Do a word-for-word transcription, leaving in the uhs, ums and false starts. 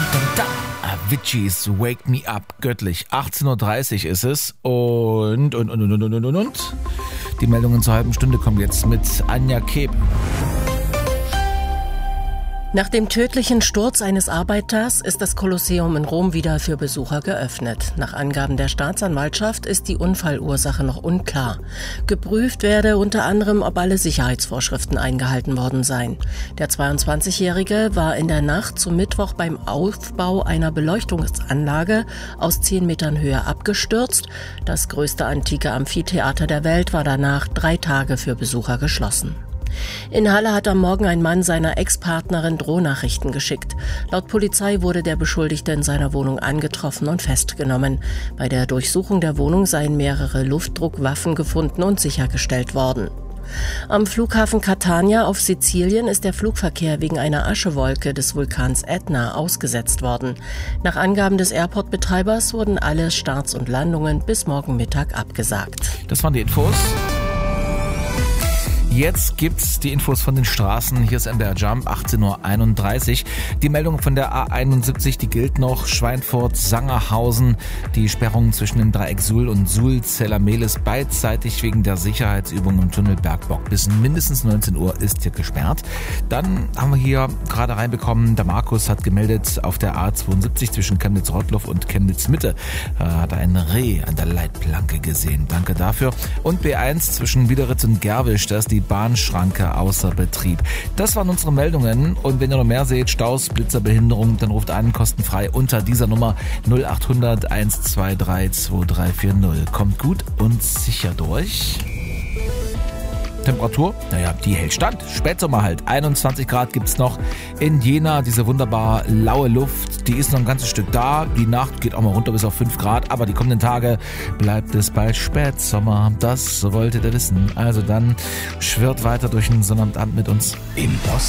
Avicii's Wake Me Up, göttlich. achtzehn Uhr dreißig ist es und, und, und, und, und, und, und. Die Meldungen zur halben Stunde kommen jetzt mit Anja Keb. Nach dem tödlichen Sturz eines Arbeiters ist das Kolosseum in Rom wieder für Besucher geöffnet. Nach Angaben der Staatsanwaltschaft ist die Unfallursache noch unklar. Geprüft werde unter anderem, ob alle Sicherheitsvorschriften eingehalten worden seien. Der zweiundzwanzigjährige war in der Nacht zum Mittwoch beim Aufbau einer Beleuchtungsanlage aus zehn Metern Höhe abgestürzt. Das größte antike Amphitheater der Welt war danach drei Tage für Besucher geschlossen. In Halle hat am Morgen ein Mann seiner Ex-Partnerin Drohnachrichten geschickt. Laut Polizei wurde der Beschuldigte in seiner Wohnung angetroffen und festgenommen. Bei der Durchsuchung der Wohnung seien mehrere Luftdruckwaffen gefunden und sichergestellt worden. Am Flughafen Catania auf Sizilien ist der Flugverkehr wegen einer Aschewolke des Vulkans Ätna ausgesetzt worden. Nach Angaben des Airport-Betreibers wurden alle Starts und Landungen bis morgen Mittag abgesagt. Das waren die Infos. Jetzt gibt's die Infos von den Straßen. Hier ist M D R Jump, achtzehn Uhr einunddreißig. Die Meldung von der A einundsiebzig, die gilt noch. Schweinfurt, Sangerhausen. Die Sperrung zwischen dem Dreieck Suhl und Suhl-Zellermehl beidseitig wegen der Sicherheitsübung im Tunnel Bergbock. Bis mindestens neunzehn Uhr ist hier gesperrt. Dann haben wir hier gerade reinbekommen, der Markus hat gemeldet, auf der A zweiundsiebzig zwischen Chemnitz-Rottloff und Chemnitz-Mitte äh, hat er ein Reh an der Leitplanke gesehen. Danke dafür. Und B eins zwischen Wiederitz und Gerwisch, da ist die Bahnschranke außer Betrieb. Das waren unsere Meldungen und wenn ihr noch mehr seht, Staus, Blitzer, Behinderung, dann ruft an, kostenfrei unter dieser Nummer null achthundert eins zwei drei zwei drei vier null. Kommt gut und sicher durch. Temperatur, naja, die hält stand. Spätsommer halt. einundzwanzig Grad gibt's noch in Jena. Diese wunderbar laue Luft, die ist noch ein ganzes Stück da. Die Nacht geht auch mal runter bis auf fünf Grad. Aber die kommenden Tage bleibt es bei Spätsommer. Das wolltet ihr wissen. Also dann schwirrt weiter durch den Sonnabend mit uns. Im Osten.